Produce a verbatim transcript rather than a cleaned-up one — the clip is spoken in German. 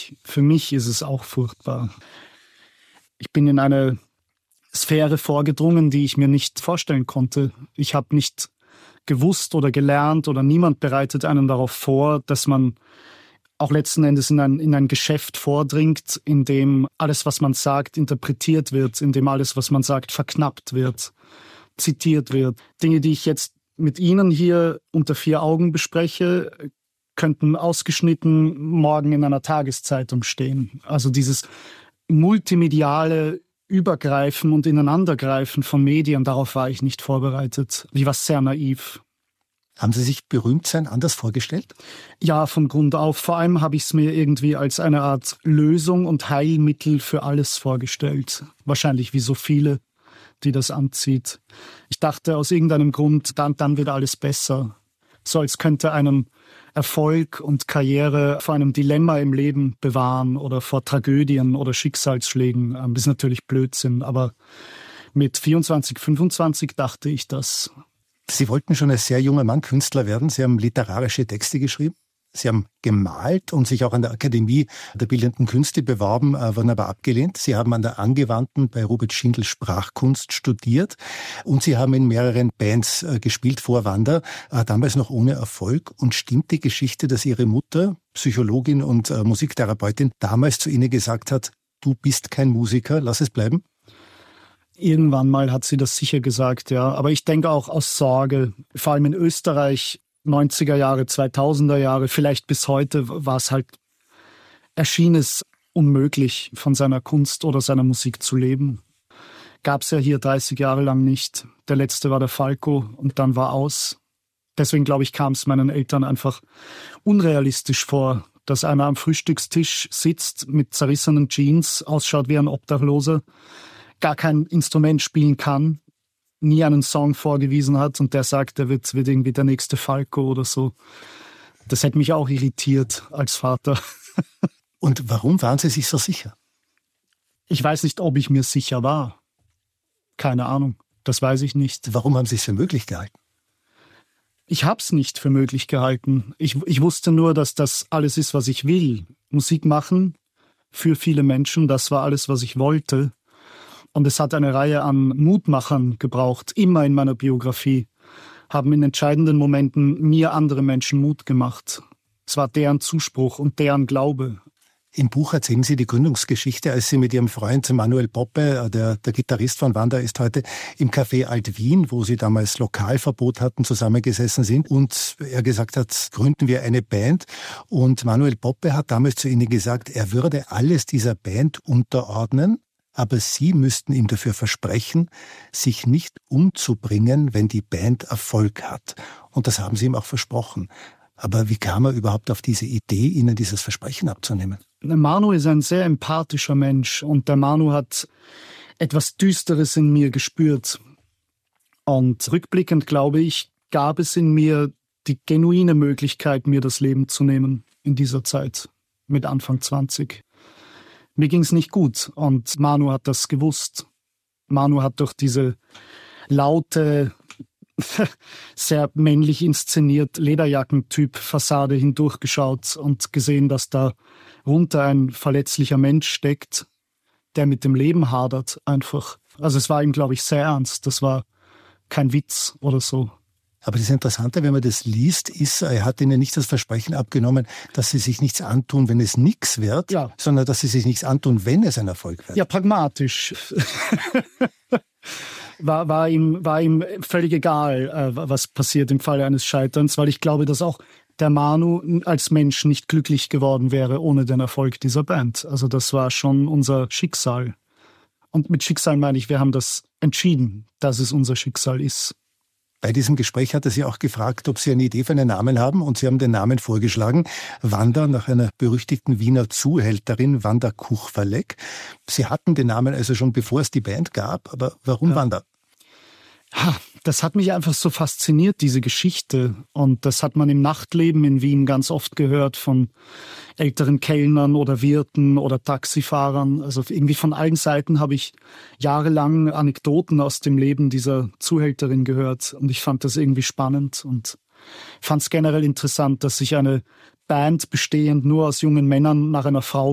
mich, für mich ist es auch furchtbar. Ich bin in eine Sphäre vorgedrungen, die ich mir nicht vorstellen konnte. Ich habe nicht gewusst oder gelernt oder niemand bereitet einen darauf vor, dass man auch letzten Endes in ein, in ein Geschäft vordringt, in dem alles, was man sagt, interpretiert wird, in dem alles, was man sagt, verknappt wird, zitiert wird. Dinge, die ich jetzt mit Ihnen hier unter vier Augen bespreche, könnten ausgeschnitten morgen in einer Tageszeitung stehen. Also dieses multimediale Übergreifen und Ineinandergreifen von Medien, darauf war ich nicht vorbereitet. Ich war sehr naiv. Haben Sie sich Berühmtsein anders vorgestellt? Ja, von Grund auf. Vor allem habe ich es mir irgendwie als eine Art Lösung und Heilmittel für alles vorgestellt. Wahrscheinlich wie so viele, die das anzieht. Ich dachte aus irgendeinem Grund, dann, dann wird alles besser. So als könnte einem Erfolg und Karriere vor einem Dilemma im Leben bewahren oder vor Tragödien oder Schicksalsschlägen. Das ist natürlich Blödsinn, aber mit vierundzwanzig, fünfundzwanzig dachte ich das. Sie wollten schon als sehr junger Mann Künstler werden. Sie haben literarische Texte geschrieben. Sie haben gemalt und sich auch an der Akademie der Bildenden Künste beworben, wurden aber abgelehnt. Sie haben an der Angewandten bei Robert Schindel Sprachkunst studiert und Sie haben in mehreren Bands gespielt vor Wanda, damals noch ohne Erfolg. Und stimmt die Geschichte, dass Ihre Mutter, Psychologin und Musiktherapeutin, damals zu Ihnen gesagt hat, du bist kein Musiker, lass es bleiben? Irgendwann mal hat sie das sicher gesagt, ja. Aber ich denke auch aus Sorge, vor allem in Österreich, neunziger Jahre, zweitausender Jahre, vielleicht bis heute war es halt, erschien es unmöglich, von seiner Kunst oder seiner Musik zu leben. Gab es ja hier dreißig Jahre lang nicht. Der letzte war der Falco und dann war aus. Deswegen, glaube ich, kam es meinen Eltern einfach unrealistisch vor, dass einer am Frühstückstisch sitzt mit zerrissenen Jeans, ausschaut wie ein Obdachloser, gar kein Instrument spielen kann, nie einen Song vorgewiesen hat und der sagt, er wird, wird irgendwie der nächste Falco oder so. Das hätte mich auch irritiert als Vater. Und warum waren Sie sich so sicher? Ich weiß nicht, ob ich mir sicher war. Keine Ahnung, das weiß ich nicht. Warum haben Sie es für möglich gehalten? Ich habe es nicht für möglich gehalten. Ich, ich wusste nur, dass das alles ist, was ich will. Musik machen für viele Menschen, das war alles, was ich wollte. Und es hat eine Reihe an Mutmachern gebraucht, immer in meiner Biografie, haben in entscheidenden Momenten mir andere Menschen Mut gemacht. Es war deren Zuspruch und deren Glaube. Im Buch erzählen Sie die Gründungsgeschichte, als Sie mit Ihrem Freund Manuel Poppe, der, der Gitarrist von Wanda ist heute, im Café Alt-Wien, wo Sie damals Lokalverbot hatten, zusammengesessen sind und er gesagt hat, gründen wir eine Band. Und Manuel Poppe hat damals zu Ihnen gesagt, er würde alles dieser Band unterordnen, aber Sie müssten ihm dafür versprechen, sich nicht umzubringen, wenn die Band Erfolg hat. Und das haben Sie ihm auch versprochen. Aber wie kam er überhaupt auf diese Idee, Ihnen dieses Versprechen abzunehmen? Der Manu ist ein sehr empathischer Mensch und der Manu hat etwas Düsteres in mir gespürt. Und rückblickend, glaube ich, gab es in mir die genuine Möglichkeit, mir das Leben zu nehmen in dieser Zeit, mit Anfang zwanzig. Mir ging es nicht gut und Manu hat das gewusst. Manu hat durch diese laute, sehr männlich inszeniert Lederjackentyp-Fassade hindurchgeschaut und gesehen, dass da runter ein verletzlicher Mensch steckt, der mit dem Leben hadert einfach. Also es war ihm, glaube ich, sehr ernst. Das war kein Witz oder so. Aber das Interessante, wenn man das liest, ist, er hat Ihnen nicht das Versprechen abgenommen, dass Sie sich nichts antun, wenn es nichts wird, ja, sondern dass Sie sich nichts antun, wenn es ein Erfolg wird. Ja, pragmatisch. war, war, ihm, war ihm völlig egal, äh, was passiert im Falle eines Scheiterns, weil ich glaube, dass auch der Manu als Mensch nicht glücklich geworden wäre ohne den Erfolg dieser Band. Also das war schon unser Schicksal. Und mit Schicksal meine ich, wir haben das entschieden, dass es unser Schicksal ist. Bei diesem Gespräch hat er Sie auch gefragt, ob Sie eine Idee für einen Namen haben und Sie haben den Namen vorgeschlagen. Wanda, nach einer berüchtigten Wiener Zuhälterin, Wanda Kuchverleck. Sie hatten den Namen also schon bevor es die Band gab, aber warum ja. Wanda? Ha, das hat mich einfach so fasziniert, diese Geschichte. Und das hat man im Nachtleben in Wien ganz oft gehört von älteren Kellnern oder Wirten oder Taxifahrern. Also irgendwie von allen Seiten habe ich jahrelang Anekdoten aus dem Leben dieser Zuhälterin gehört. Und ich fand das irgendwie spannend und fand es generell interessant, dass sich eine Band bestehend nur aus jungen Männern nach einer Frau